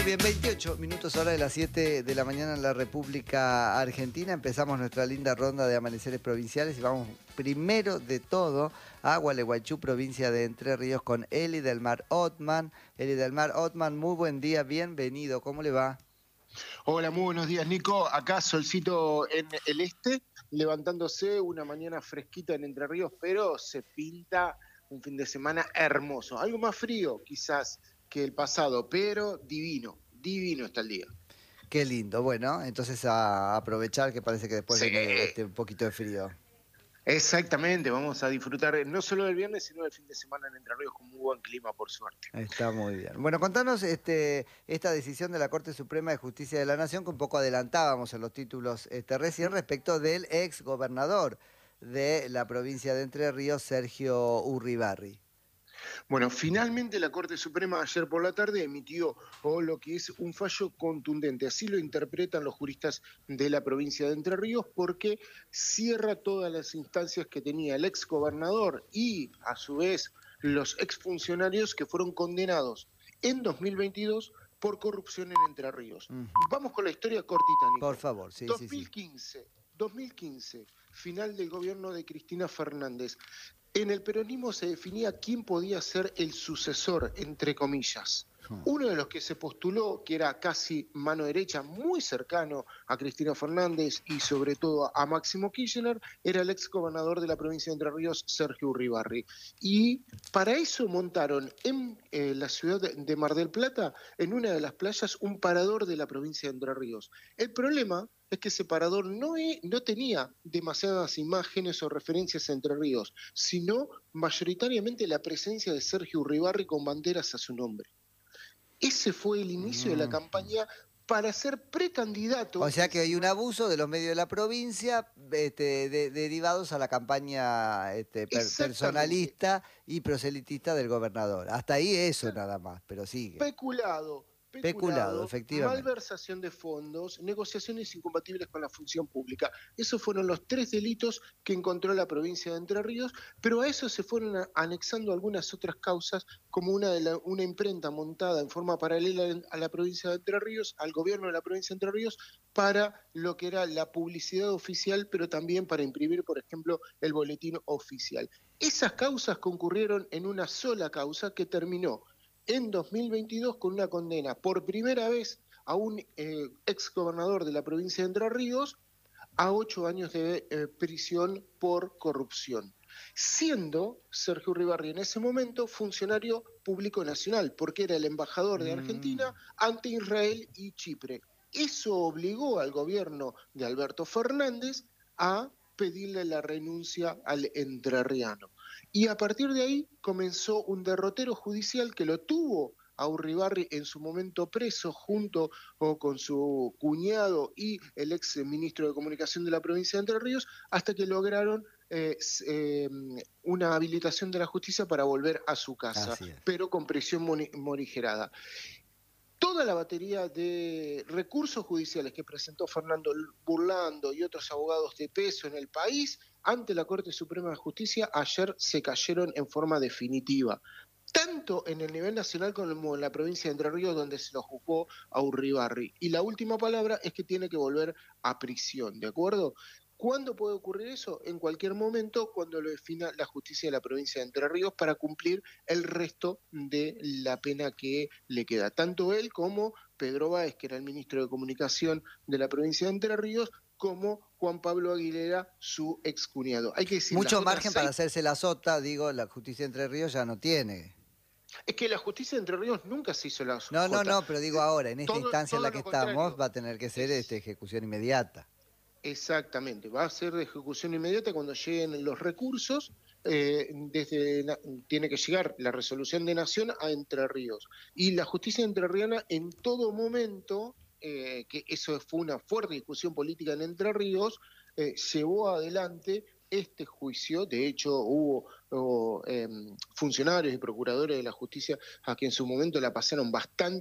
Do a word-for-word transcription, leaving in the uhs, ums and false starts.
bien, veintiocho minutos hora de las siete de la mañana en la República Argentina. Empezamos nuestra linda ronda de amaneceres provinciales y vamos primero de todo a Gualeguaychú, provincia de Entre Ríos, con Eli del Mar Othman. Eli del Mar Othman, muy buen día, bienvenido. ¿Cómo le va? Hola, muy buenos días, Nico. Acá solcito en el este, levantándose una mañana fresquita en Entre Ríos, pero se pinta un fin de semana hermoso. Algo más frío quizás que el pasado, pero divino, divino está el día. Qué lindo. Bueno, entonces a aprovechar que parece que después Sí. viene este un poquito de frío. Exactamente, vamos a disfrutar no solo del viernes, sino del fin de semana en Entre Ríos con muy buen clima, por suerte. Está muy bien. Bueno, contanos este, esta decisión de la Corte Suprema de Justicia de la Nación, que un poco adelantábamos en los títulos este, recién, respecto del ex gobernador de la provincia de Entre Ríos, Sergio Urribarri. Bueno, finalmente la Corte Suprema ayer por la tarde emitió oh, lo que es un fallo contundente. Así lo interpretan los juristas de la provincia de Entre Ríos, porque cierra todas las instancias que tenía el ex gobernador y, a su vez, los exfuncionarios que fueron condenados en dos mil veintidós por corrupción en Entre Ríos. Uh-huh. Vamos con la historia cortita, Nico. Por favor, sí, dos mil quince, sí, sí. dos mil quince, final del gobierno de Cristina Fernández. En el peronismo se definía quién podía ser el sucesor, entre comillas. Uno de los que se postuló, que era casi mano derecha, muy cercano a Cristina Fernández y sobre todo a Máximo Kirchner, era el ex gobernador de la provincia de Entre Ríos, Sergio Urribarri. Y para eso montaron en eh, la ciudad de Mar del Plata, en una de las playas, un parador de la provincia de Entre Ríos. El problema es que ese parador no, he, no tenía demasiadas imágenes o referencias a Entre Ríos, sino mayoritariamente la presencia de Sergio Urribarri con banderas a su nombre. Ese fue el inicio mm. de la campaña para ser precandidato. O sea que hay un abuso de los medios de la provincia este, de, derivados a la campaña este, per, personalista y proselitista del gobernador. Hasta ahí eso nada más, pero sigue. Peculado. Peculado, Peculado, efectivamente. Malversación de fondos, negociaciones incompatibles con la función pública. Esos fueron los tres delitos que encontró la provincia de Entre Ríos, pero a eso se fueron a, anexando algunas otras causas, como una, de la, una imprenta montada en forma paralela a la provincia de Entre Ríos, al gobierno de la provincia de Entre Ríos, para lo que era la publicidad oficial, pero también para imprimir, por ejemplo, el boletín oficial. Esas causas concurrieron en una sola causa que terminó en dos mil veintidós con una condena por primera vez a un eh, ex gobernador de la provincia de Entre Ríos a ocho años de eh, prisión por corrupción, siendo Sergio Urribarri en ese momento funcionario público nacional, porque era el embajador de Argentina ante Israel y Chipre. Eso obligó al gobierno de Alberto Fernández a pedirle la renuncia al entrerriano. Y a partir de ahí comenzó un derrotero judicial que lo tuvo a Urribarri en su momento preso junto o con su cuñado y el ex ministro de Comunicación de la provincia de Entre Ríos, hasta que lograron eh, eh, una habilitación de la justicia para volver a su casa, pero con prisión morigerada. Toda la batería de recursos judiciales que presentó Fernando Burlando y otros abogados de peso en el país ante la Corte Suprema de Justicia ayer se cayeron en forma definitiva, tanto en el nivel nacional como en la provincia de Entre Ríos, donde se lo juzgó a Urribarri. Y la última palabra es que tiene que volver a prisión, ¿de acuerdo? ¿Cuándo puede ocurrir eso? En cualquier momento, cuando lo defina la justicia de la provincia de Entre Ríos para cumplir el resto de la pena que le queda. Tanto él como Pedro Báez, que era el ministro de Comunicación de la provincia de Entre Ríos, como Juan Pablo Aguilera, su excuñado. Hay que decir, mucho margen seis... para hacerse la sota, digo, la justicia de Entre Ríos ya no tiene. Es que la justicia de Entre Ríos nunca se hizo la No, no, no, pero digo ahora, en esta todo, instancia todo en la que estamos, contrario. Va a tener que ser es... este, ejecución inmediata. Exactamente, va a ser de ejecución inmediata cuando lleguen los recursos, eh, desde tiene que llegar la resolución de nación a Entre Ríos. Y la justicia entrerriana en todo momento, eh, que eso fue una fuerte discusión política en Entre Ríos, eh, llevó adelante este juicio. De hecho hubo, hubo eh, funcionarios y procuradores de la justicia a que en su momento la pasaron bastante